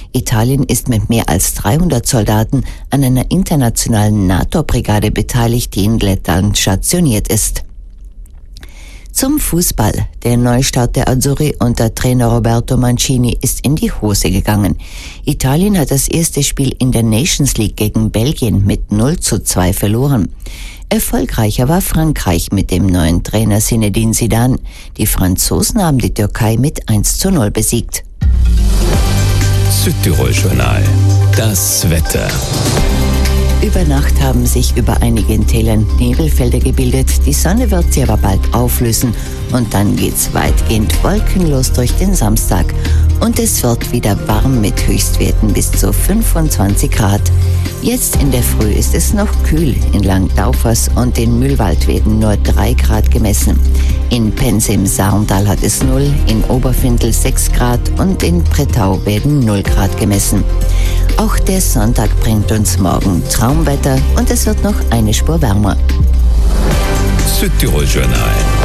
Italien ist mit mehr als 300 Soldaten an einer internationalen NATO-Brigade beteiligt, die in Lettland stationiert ist. Zum Fußball. Der Neustart der Azzurri unter Trainer Roberto Mancini ist in die Hose gegangen. Italien hat das erste Spiel in der Nations League gegen Belgien mit 0:2 verloren. Erfolgreicher war Frankreich mit dem neuen Trainer Zinedine Zidane. Die Franzosen haben die Türkei mit 1:0 besiegt. Südtirol-Journal. Das Wetter. Über Nacht haben sich über einigen Tälern Nebelfelder gebildet. Die Sonne wird sie aber bald auflösen und dann geht's weitgehend wolkenlos durch den Samstag. Und es wird wieder warm mit Höchstwerten bis zu 25 Grad. Jetzt in der Früh ist es noch kühl. In Langdaufers und in Mühlwald werden nur 3 Grad gemessen. In Penz im Saarntal hat es 0, in Oberfindel 6 Grad und in Brettau werden 0 Grad gemessen. Auch der Sonntag bringt uns morgen Traumwetter und es wird noch eine Spur wärmer. Südtirol-Journal.